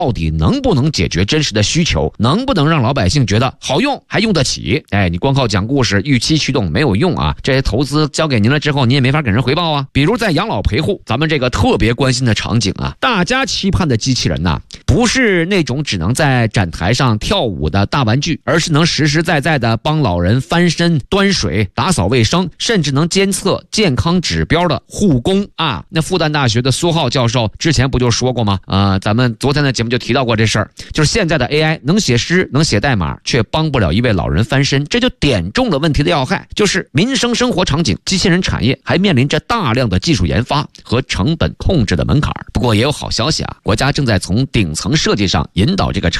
到底能不能解决真实的需求，能不能让老百姓觉得好用还用得起。你光靠讲故事预期驱动没有用啊，这些投资交给您了之后，你也没法给人回报啊。比如在养老陪护，咱们这个特别关心的场景啊，大家期盼的机器人呐，不是那种只能在展台上跳舞的大玩具，而是能实实在在的帮老人翻身、端水、打扫卫生，甚至能监测健康指标的护工啊。那复旦大学的苏浩教授之前不就说过吗？咱们昨天的节目就提到过这事儿，就是现在的 AI 能写诗能写代码，却帮不了一位老人翻身，这就点中了问题的要害，就是民生生活场景机器人产业还面临着大量的技术研发和成本控制的门槛。不过也有好消息啊，国家正在从顶层设计上引导这个